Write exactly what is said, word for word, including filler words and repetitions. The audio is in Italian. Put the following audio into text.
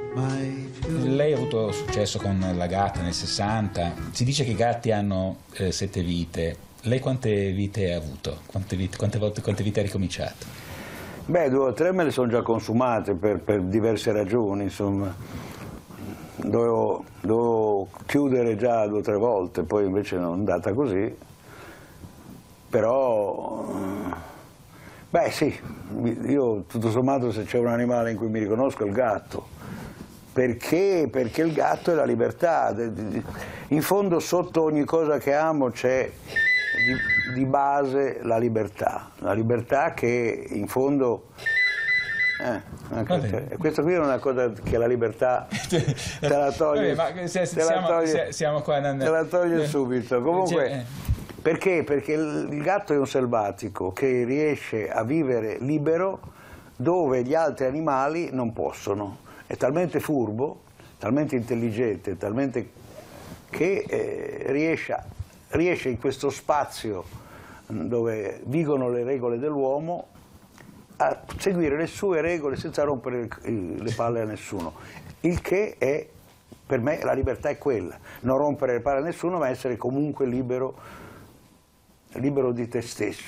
Lei ha avuto successo con la gatta nel sessanta, si dice che i gatti hanno eh, sette vite, lei quante vite ha avuto? Quante vite, quante volte, quante vite ha ricominciato? Beh, due o tre me le sono già consumate per, per diverse ragioni, insomma. Dovevo, dovevo chiudere già due o tre volte, poi invece non è andata così. Però, beh sì, io tutto sommato se c'è un animale in cui mi riconosco è il gatto. Perché? Perché il gatto è la libertà. In fondo sotto ogni cosa che amo c'è di, di base la libertà. La libertà che in fondo... Eh, anche questa qui è una cosa che la libertà te la toglie, Vabbè, ma se, se te siamo, la toglie, se, siamo qua non... te la toglie eh, subito. Comunque, eh. perché? Perché il gatto è un selvatico che riesce a vivere libero dove gli altri animali non possono. È talmente furbo, talmente intelligente, talmente che eh, riesce, a, riesce in questo spazio dove vigono le regole dell'uomo a seguire le sue regole senza rompere le palle a nessuno, il che è, per me la libertà è quella, non rompere le palle a nessuno ma essere comunque libero, libero di te stesso.